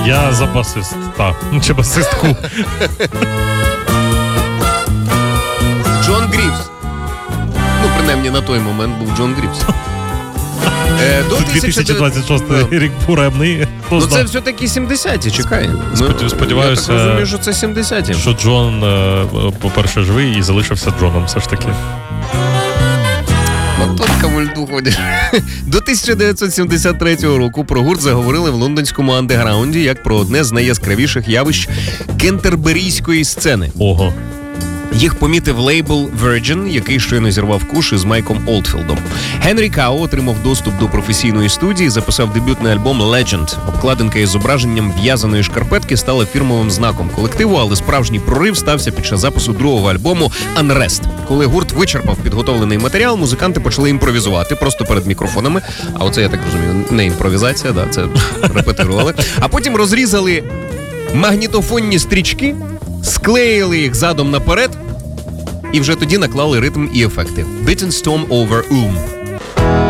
Я за басиста. Чи басистку. Джон Грівс. Ну, принаймні, на той момент був Джон Грівс. 2026 рік буремний. Ну це все-таки 70-ті, чекай. Сподіваюся, я так розумію, що це 70-ті. Що Джон, по-перше, живий і залишився Джоном все ж таки. Мототка в льду ходить. До 1973 року про гурт заговорили в лондонському андеграунді як про одне з найяскравіших явищ кентерберійської сцени. Ого. Їх помітив лейбл Virgin, який щойно зірвав куш із Майком Олдфілдом. Генрі Као отримав доступ до професійної студії, записав дебютний альбом Legend. Обкладинка із зображенням в'язаної шкарпетки стала фірмовим знаком колективу, але справжній прорив стався під час запису другого альбому Unrest. Коли гурт вичерпав підготовлений матеріал, музиканти почали імпровізувати просто перед мікрофонами. А оце, я так розумію, не імпровізація, да, це репетирували. А потім розрізали магнітофонні стрічки, склеїли їх задом наперед і вже тоді наклали ритм і ефекти. Beaten Storm over Oom.